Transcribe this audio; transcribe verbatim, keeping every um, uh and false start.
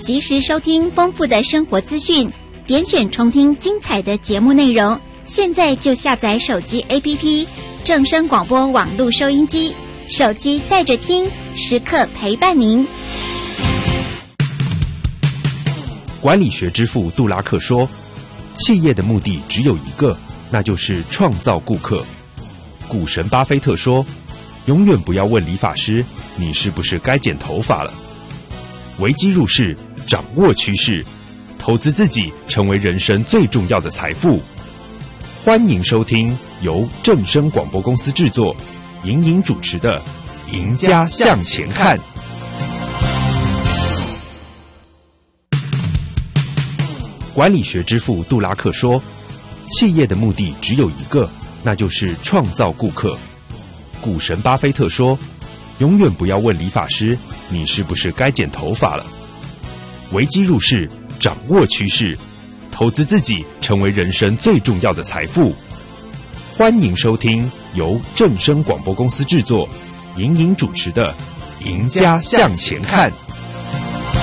及时收听丰富的生活资讯，点选重听精彩的节目内容。现在就下载手机 A P P 正声广播网络收音机，手机带着听，时刻陪伴您。 管理学之父杜拉克说，企业的目的只有一个，那就是创造顾客。股神巴菲特说，永远不要问理发师你是不是该剪头发了。危机入市，掌握趋势，投资自己成为人生最重要的财富。欢迎收听由正声广播公司制作，莹莹主持的《赢家向前看》。管理学之父杜拉克说，企业的目的只有一个，那就是创造顾客。股神巴菲特说，永远不要问理发师你是不是该剪头发了。危机入市，掌握趋势，投资自己成为人生最重要的财富。欢迎收听由正声广播公司制作，莹莹主持的《赢家向前看》。